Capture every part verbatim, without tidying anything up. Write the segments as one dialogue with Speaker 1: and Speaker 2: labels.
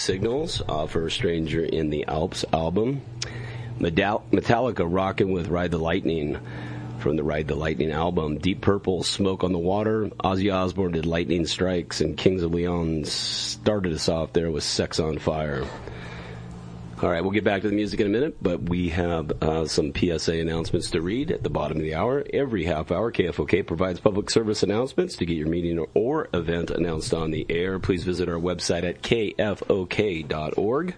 Speaker 1: Signals off her Stranger in the Alps album. Metallica rocking with Ride the Lightning from the Ride the Lightning album. Deep Purple, Smoke on the Water. Ozzy Osbourne did Lightning Strikes, and Kings of Leon started us off there with Sex on Fire. All right, we'll get back to the music in a minute, but we have uh, some P S A announcements to read at the bottom of the hour. Every half hour, K F O K provides public service announcements. To get your meeting or, or event announced on the air, please visit our website at K F O K dot org.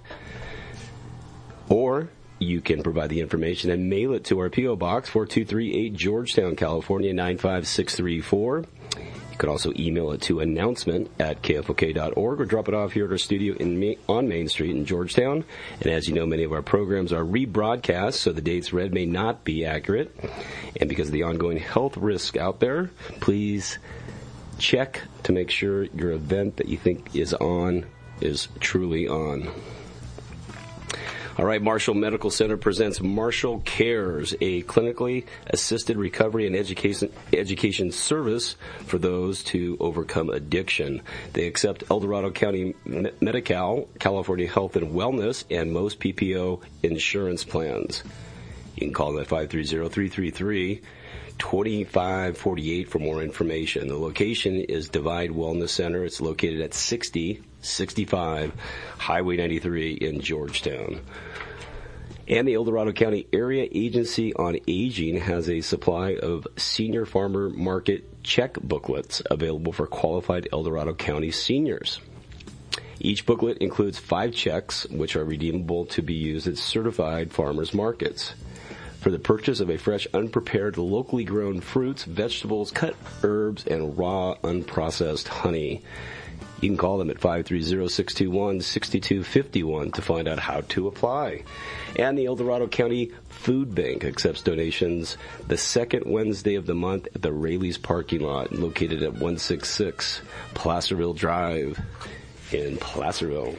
Speaker 1: Or you can provide the information and mail it to our P O. Box, four two three eight, Georgetown, California, nine five six three four. You can also email it to announcement at K F O K dot org or drop it off here at our studio in on Main Street in Georgetown. And as you know, many of our programs are rebroadcast, so the dates read may not be accurate. And because of the ongoing health risk out there, please check to make sure your event that you think is on is truly on. All right, Marshall Medical Center presents Marshall Cares, a clinically assisted recovery and education education service for those to overcome addiction. They accept El Dorado County Medi-Cal, California Health and Wellness, and most P P O insurance plans. You can call them at five three zero, three three three, two five four eight for more information. The location is Divide Wellness Center. It's located at sixty sixty-five Highway ninety-three in Georgetown. And the El Dorado County Area Agency on Aging has a supply of senior farmer market check booklets available for qualified El Dorado County seniors. Each booklet includes five checks, which are redeemable to be used at certified farmers markets. For the purchase of a fresh, unprepared, locally grown fruits, vegetables, cut herbs, and raw, unprocessed honey. You can call them at five three zero, six two one, six two five one to find out how to apply. And the El Dorado County Food Bank accepts donations the second Wednesday of the month at the Rayleigh's parking lot, located at one sixty-six Placerville Drive in Placerville.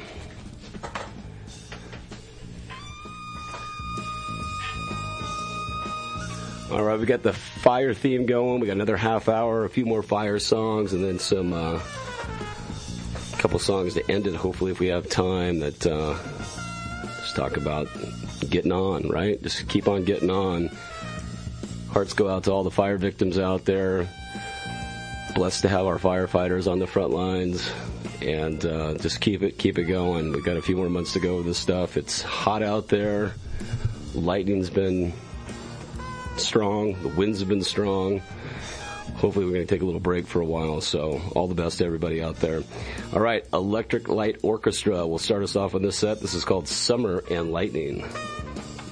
Speaker 1: All right, we got the fire theme going. We got another half hour, a few more fire songs, and then some... Uh, couple songs to end it, hopefully, if we have time, that uh, just talk about getting on, right? Just keep on getting on. Hearts go out to all the fire victims out there. Blessed to have our firefighters on the front lines, and uh, just keep it keep it going. We've got a few more months to go with this stuff. It's hot out there. Lightning's been strong. The winds have been strong. Hopefully we're going to take a little break for a while, so all the best to everybody out there. All right, Electric Light Orchestra will start us off on this set. This is called Summer and Lightning.